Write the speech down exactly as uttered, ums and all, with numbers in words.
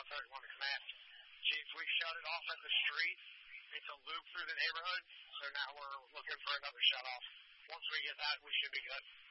South thirty-one to command. Chief, we shut it off at the street. It's a loop through the neighborhood, so now we're looking for another shut off. Once we get that, we should be good.